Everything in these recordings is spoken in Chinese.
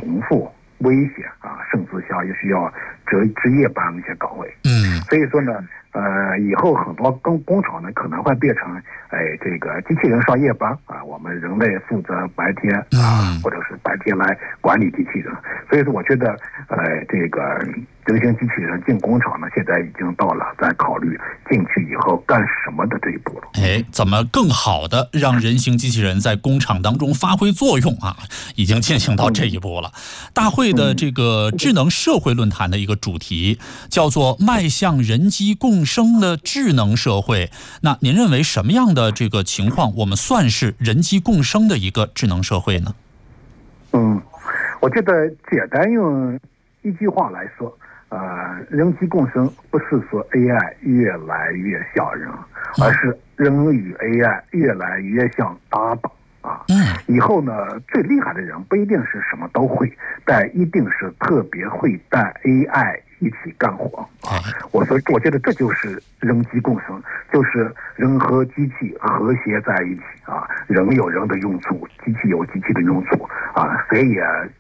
重复、危险啊，甚至也需要值夜班的一些岗位。所以说呢，以后很多工厂呢可能会变成，这个机器人上夜班啊，我们人类负责白天啊，或者是白天来管理机器人。所以说，我觉得，这个人形机器人进工厂呢，现在已经到了在考虑进去以后干什么的这一步了。 怎么更好的让人形机器人在工厂当中发挥作用啊？已经进行到这一步了。大会的这个智能社会论坛的一个主题叫做迈向人机共生的智能社会。那您认为什么样的这个情况我们算是人机共生的一个智能社会呢？ 我觉得简单用一句话来说，人机共生不是说 AI 越来越像人，而是人与 AI 越来越像搭档啊。以后呢，最厉害的人不一定是什么都会，但一定是特别会带 AI 一起干活啊。我觉得这就是人机共生，就是人和机器和谐在一起啊，人有人的用处，机器有机器的用处啊，谁也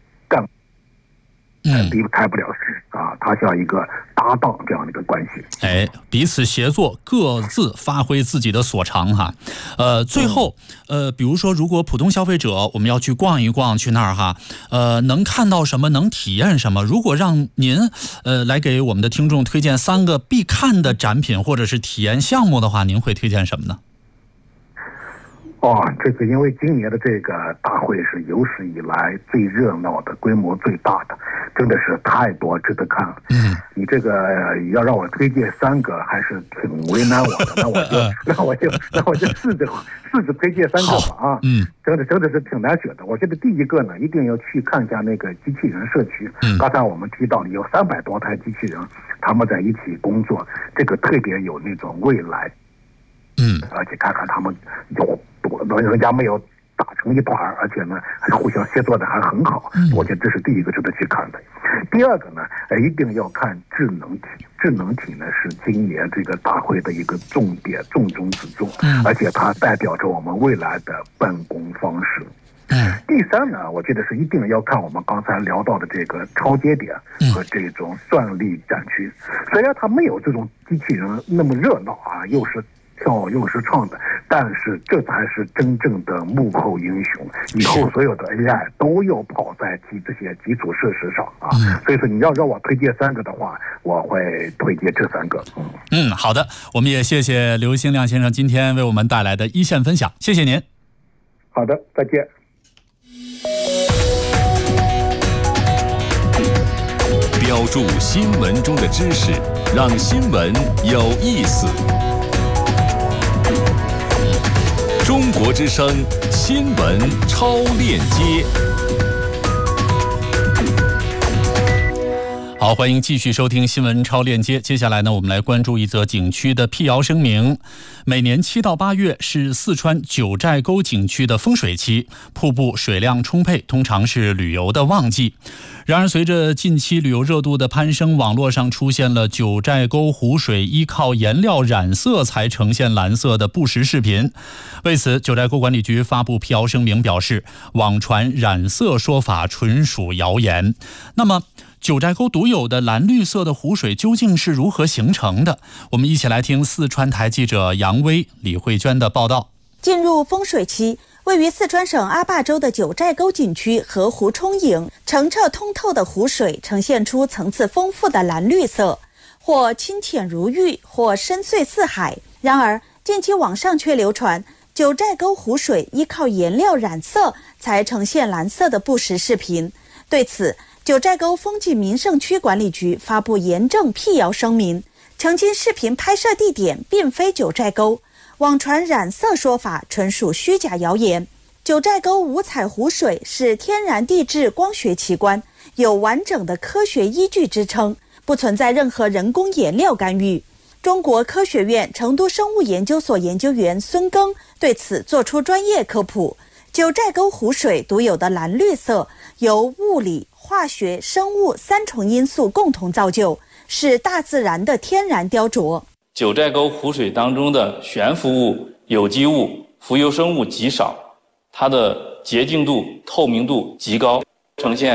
离开不了事啊，它像一个搭档这样的一个关系。 彼此协作，各自发挥自己的所长哈。最后比如说如果普通消费者我们要去逛一逛，去那儿哈，能看到什么，能体验什么？如果让您来给我们的听众推荐3个必看的展品或者是体验项目的话，您会推荐什么呢？ 这个因为今年的这个大会是有史以来最热闹的、规模最大的，真的是太多值得看了。你这个要让我推荐3个，还是挺为难我的。那我就试着推荐3个吧啊。真的是挺难选的。我觉得第一个呢，一定要去看一下那个机器人社区。刚才我们提到了有300多台机器人，他们在一起工作，这个特别有那种未来。而且看看他们人家没有打成一团，而且呢互相协作的还很好。我觉得这是第一个值得去看的。第二个呢，一定要看智能体。智能体呢是今年这个大会的一个重点、重中之重，而且它代表着我们未来的办公方式。第3呢，我觉得是一定要看我们刚才聊到的这个超节点和这种算力展区。虽然它没有这种机器人那么热闹啊，又是跳又是唱的，但是这才是真正的幕后英雄。以后所有的 AI 都要跑在这些基础设施上啊。所以说你要让我推荐3个的话，我会推荐这3个。 好的，我们也谢谢刘兴亮先生今天为我们带来的一线分享，谢谢您。 好的，再见。 标注新闻中的知识，让新闻有意思。中国之声新闻超链接。 好，欢迎继续收听新闻超链接。接下来呢，我们来关注一则景区的辟谣声明。每年7到8月是四川九寨沟景区的风水期，瀑布水量充沛，通常是旅游的旺季。然而，随着近期旅游热度的攀升，网络上出现了九寨沟湖水依靠颜料染色才呈现蓝色的不实视频。为此，九寨沟管理局发布辟谣声明，表示网传染色说法纯属谣言。那么，九寨沟独有的蓝绿色的湖水究竟是如何形成的？我们一起来听四川台记者杨威、李慧娟的报道。 进入风水期，位于四川省阿坝州的九寨沟景区河湖充盈，澄澈通透的湖水呈现出层次丰富的蓝绿色，或清浅如玉，或深邃似海。然而，近期网上却流传九寨沟湖水依靠颜料染色才呈现蓝色的不实视频。对此，九寨沟风景名胜区管理局发布严正辟谣声明，澄清视频拍摄地点并非九寨沟，网传染色说法纯属虚假谣言。九寨沟五彩湖水是天然地质光学奇观，有完整的科学依据支撑，不存在任何人工颜料干预。中国科学院成都生物研究所研究员孙庚对此作出专业科普。九寨沟湖水独有的蓝绿色由物理、化学、生物3重因素共同造就，是大自然的天然雕琢。 九寨沟湖水当中的悬浮物、有机物、浮游生物极少，它的洁净度、透明度极高，呈现